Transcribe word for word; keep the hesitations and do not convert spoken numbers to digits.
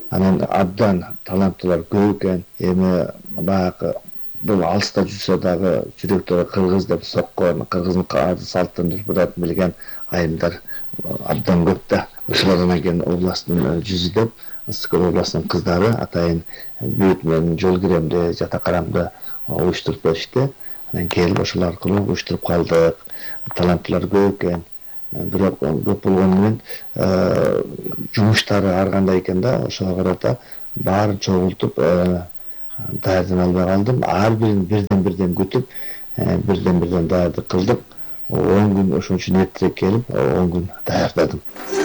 Анан абдан таланттуулар көп экен. Эми баягы бул алыста жүрсө дагы жүрөктөрү кыргыз деп соккон, кыргыздын салттын урпун билген айымдар абдан көп да. Ошолордон кийин областтын жүзү деп Ысык областынын кыздары атайын бүт менен жол киремди, жата карамды уюштуруп беришти. Анан келип ошол аркылуу уюштуруп калдык. Таланттуулар көп экен. Бирок көп болгону менен жумуштары ар кандай экен да, ошого карата баарын чогултуп даярдана албай калдым. Ар бирин бирден бирден күтүп, бирден бирден даярдык кылдык. он күн ошон үчүн эртерээк келип, он күн даярдадым.